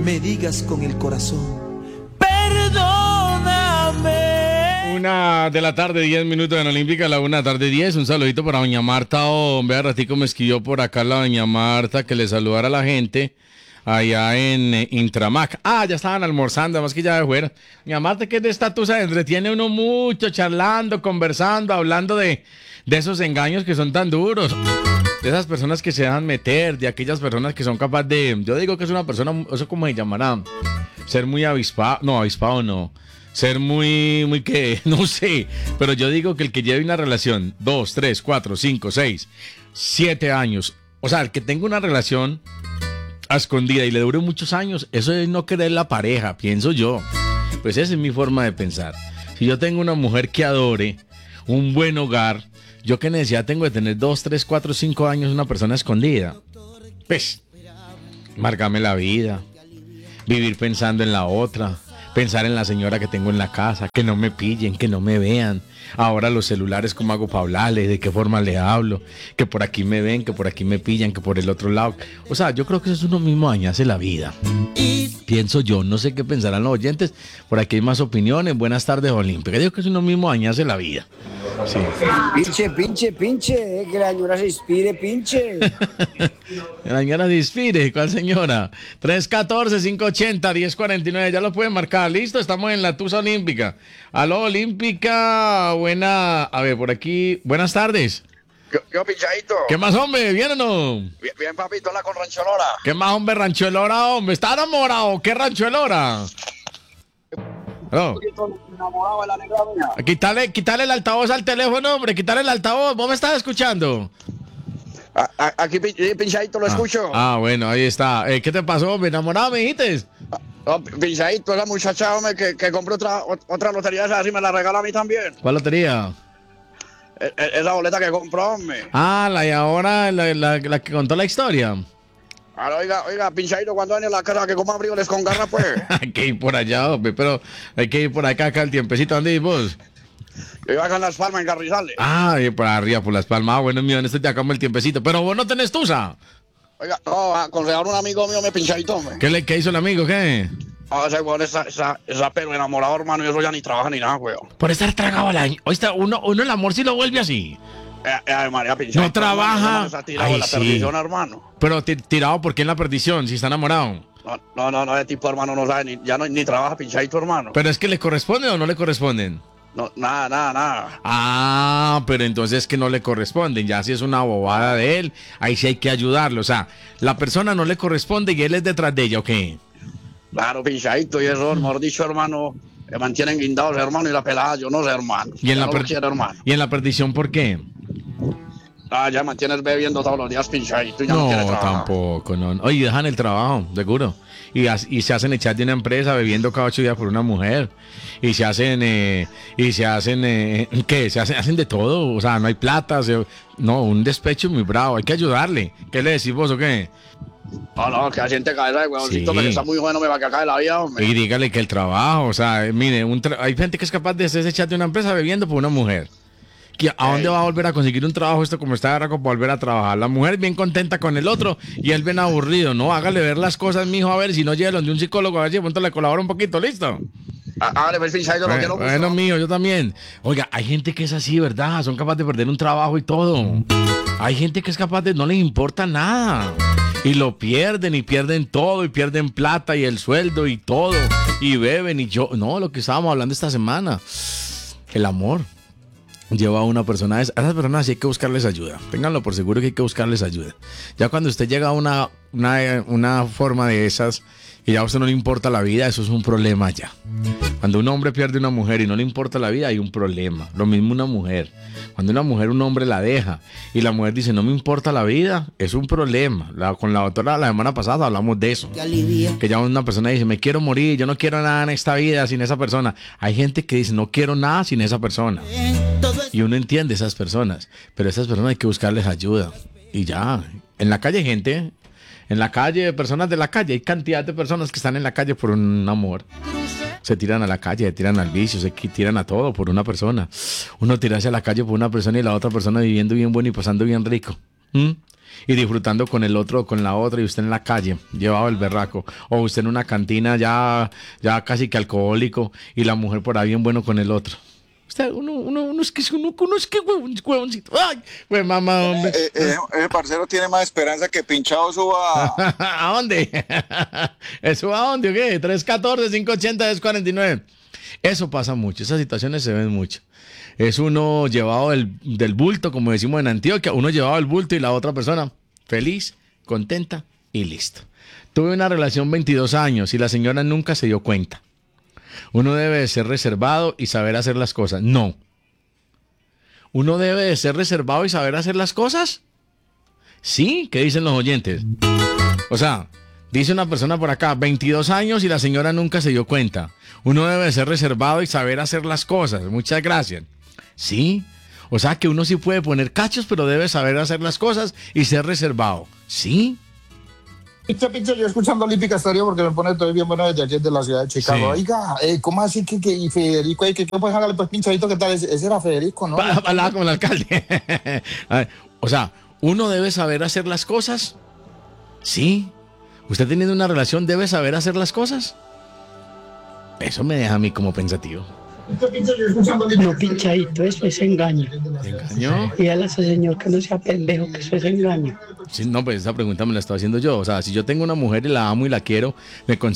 me digas con el corazón, perdóname. 1:10 p.m. en Olímpica, la 1:10. Un saludito para doña Marta. Vea, ratico me escribió por acá la doña Marta que le saludara a la gente allá en Intramac. Ya estaban almorzando, además que ya de fuera. Doña Marta, que es de estatus, se entretiene uno mucho charlando, conversando, hablando de esos engaños que son tan duros. De esas personas que se dejan meter, de aquellas personas que son capaces de... Yo digo que es una persona, eso como se llamará, ser muy avispado no. Ser muy que, no sé, pero yo digo que el que lleve una relación 2, 3, 4, 5, 6, 7 años, o sea, el que tenga una relación a escondida y le dure muchos años, eso es no querer la pareja, pienso yo. Pues esa es mi forma de pensar. Si yo tengo una mujer que adore un buen hogar, yo qué necesidad tengo de tener 2, 3, 4, 5 años una persona escondida. Pues, amargarme la vida, vivir pensando en la otra, pensar en la señora que tengo en la casa, que no me pillen, que no me vean. Ahora los celulares, ¿cómo hago para hablarles? ¿De qué forma le hablo? Que por aquí me ven, que por aquí me pillan, que por el otro lado. O sea, yo creo que eso es uno mismo dañarse la vida. Pienso yo, no sé qué pensarán los oyentes. Por aquí hay más opiniones. Buenas tardes, Olímpica. Yo creo que es uno mismo dañarse la vida. Sí. Pinche, que la señora se inspire, pinche. La señora se inspire, ¿cuál señora? 314-580-1049, ya lo pueden marcar, listo, estamos en la Tusa Olímpica. Aló, Olímpica, a ver, por aquí, buenas tardes. Yo, pinchadito. ¿Qué más, hombre? ¿Bien o no? Bien, papito, la con Rancho Lora. ¿Qué más, hombre, Rancho de Lora, hombre? ¿Está enamorado? ¿Qué Rancho de Lora? Oh. Enamorado de la negra mía. Quítale el altavoz al teléfono, hombre, quítale el altavoz. ¿Vos me estás escuchando? Aquí, pinchadito, lo escucho. Bueno, ahí está. ¿Qué te pasó, hombre? ¿Enamorado, me dijiste? No, pinchadito, la muchacha, hombre, que compró otra lotería esa, así me la regala a mí también. ¿Cuál lotería? Esa boleta que compró, hombre. La y ahora la que contó la historia. Oiga, pinchadito, cuando vayan a la casa que coma frijoles con garra, pues. Hay que ir por allá, hombre, pero hay que ir por acá el tiempecito. ¿Dónde ir vos? Yo iba acá en Las Palmas, en Carrizales. Y por arriba, por Las Palmas. Bueno, mío, en este te acabo el tiempecito. Pero vos no tenés tusa. Oiga, no, aconsejar un amigo mío, me pinchadito, hombre. ¿Qué hizo el amigo, qué? Ese weón, esa pero enamorado, hermano, y eso ya ni trabaja ni nada, weón. Por estar tragado al año. Uno el amor sí lo vuelve así. María, pinchadito. No trabaja. Está tirado en la perdición, hermano. Pero tirado, ¿por qué en la perdición? Si está enamorado. No, ese tipo, hermano, no sabe, ni trabaja, pinchadito, hermano. ¿Pero es que le corresponde o no le corresponden? No, nada. Pero entonces que no le corresponden. Ya si es una bobada de él, ahí sí hay que ayudarlo. O sea, la persona no le corresponde y él es detrás de ella, ¿ok? Claro, pinchadito, y eso, mejor dicho, hermano, me mantienen guindados, hermano, y la pelada, yo no sé, hermano. ¿Y en, hermano. ¿Y en la perdición por qué? Ya mantienes bebiendo todos los días, pinchadito, y ya no quiere trabajar. Tampoco, no. Oye, dejan el trabajo, seguro. Y se hacen echar de una empresa bebiendo cada 8 días por una mujer. Y se hacen, ¿qué? Se hacen de todo. O sea, no hay plata. Un despecho muy bravo. Hay que ayudarle. ¿Qué le decís vos o qué? No, que asiente cabeza de huevoncito, que está muy bueno, me va a cagar de la vida, hombre. Y dígale que el trabajo, o sea, mire, hay gente que es capaz de hacerse echar de una empresa bebiendo por una mujer. ¿A dónde va a volver a conseguir un trabajo esto como está ahora para volver a trabajar? La mujer bien contenta con el otro y él bien aburrido, ¿no? Hágale ver las cosas, mijo, a ver si no llega donde un psicólogo, a ver si de pronto le colabora un poquito, ¿listo? Pues pinchadito, lo quiero mucho. Bueno, mío, yo también. Oiga, hay gente que es así, ¿verdad? Son capaces de perder un trabajo y todo. Hay gente que es capaz de, no les importa nada. Y lo pierden, y pierden todo, y pierden plata, y el sueldo, y todo. Y beben, lo que estábamos hablando esta semana. El amor lleva a una persona, a esas personas sí hay que buscarles ayuda. Ténganlo por seguro que hay que buscarles ayuda. Ya cuando usted llega a una forma de esas y ya a usted no le importa la vida, eso es un problema ya. Cuando un hombre pierde una mujer y no le importa la vida, hay un problema. Lo mismo una mujer. Cuando una mujer, un hombre la deja y la mujer dice no me importa la vida, es un problema. Con la doctora la semana pasada hablamos de eso. Que ya una persona dice me quiero morir, yo no quiero nada en esta vida sin esa persona. Hay gente que dice no quiero nada sin esa persona. Y uno entiende esas personas, pero esas personas hay que buscarles ayuda. Y ya, en la calle hay gente, en la calle, personas de la calle, hay cantidad de personas que están en la calle por un amor. Se tiran a la calle, se tiran al vicio, se tiran a todo por una persona. Uno tirarse a la calle por una persona y la otra persona viviendo bien bueno y pasando bien rico. ¿Mm? Y disfrutando con el otro, con la otra, y usted en la calle, llevado el berraco, o usted en una cantina ya casi que alcohólico, y la mujer por ahí bien bueno con el otro. Usted, uno es que huevoncito. Ay, pues mamá, hombre. Ese parcero tiene más esperanza que Pinchado suba. ¿A dónde? ¿Eso a dónde o qué? 314-580-1049. Eso pasa mucho, esas situaciones se ven mucho. Es uno llevado del bulto, como decimos en Antioquia, uno llevado el bulto y la otra persona feliz, contenta y listo. Tuve una relación 22 años y la señora nunca se dio cuenta. Uno debe de ser reservado y saber hacer las cosas. No. ¿Uno debe de ser reservado y saber hacer las cosas? Sí, ¿qué dicen los oyentes? O sea, dice una persona por acá, 22 años y la señora nunca se dio cuenta. Uno debe de ser reservado y saber hacer las cosas. Muchas gracias. Sí. O sea que uno sí puede poner cachos, pero debe saber hacer las cosas y ser reservado. Sí. Pinche, yo escuchando Olímpica Estéreo porque me pone todo bien bueno desde ayer de la ciudad de Chicago. Sí. Oiga, ¿cómo así que y Federico? Que pues hágale pues pinchadito, ¿qué tal? Ese era Federico, ¿no? Hablaba con el alcalde. A ver, o sea, uno debe saber hacer las cosas. Sí. ¿Usted teniendo una relación debe saber hacer las cosas? Eso me deja a mí como pensativo. No, Pinchadito, eso es engaño. ¿Engañó? Y a ese señor que no sea pendejo, que eso es engaño. Sí, no, pues esa pregunta me la estaba haciendo yo. O sea, si yo tengo una mujer y la amo y la quiero, me considero